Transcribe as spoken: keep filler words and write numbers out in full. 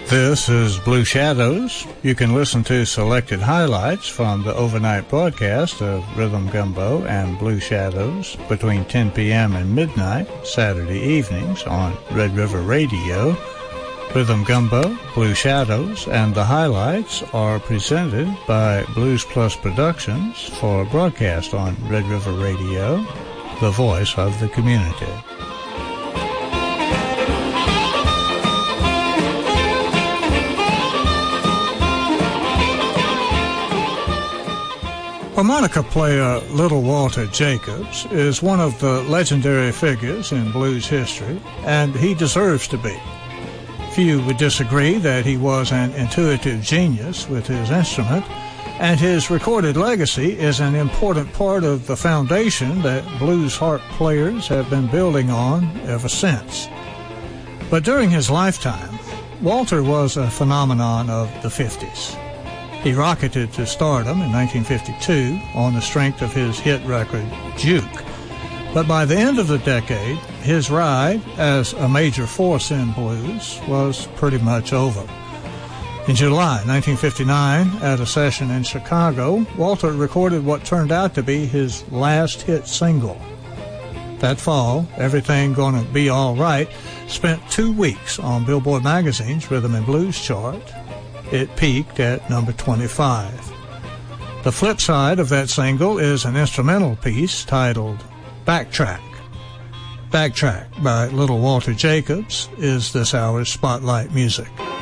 This is Blue Shadows. You can listen to selected highlights from the overnight broadcast of Rhythm Gumbo and Blue Shadows between ten p.m. and midnight Saturday evenings on Red River Radio. Rhythm Gumbo, Blue Shadows, and the highlights are presented by Blues Plus Productions for broadcast on Red River Radio, the voice of the community. Harmonica player Little Walter Jacobs is one of the legendary figures in blues history, and he deserves to be. Few would disagree that he was an intuitive genius with his instrument, and his recorded legacy is an important part of the foundation that blues harp players have been building on ever since. But during his lifetime, Walter was a phenomenon of the fifties. He rocketed to stardom in nineteen fifty-two on the strength of his hit record, Juke. But by the end of the decade, his ride as a major force in blues was pretty much over. In July nineteen fifty-nine, at a session in Chicago, Walter recorded what turned out to be his last hit single. That fall, Everything Gonna Be All Right spent two weeks on Billboard Magazine's Rhythm and Blues chart. It peaked at number twenty-five. The flip side of that single is an instrumental piece titled Backtrack. Backtrack by Little Walter Jacobs is this hour's Spotlight music.